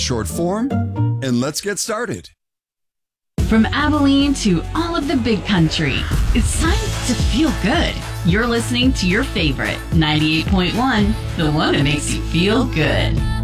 short form, and let's get started. From Abilene to all of the big country, it's time to feel good. You're listening to your favorite 98.1, the one that makes you feel good.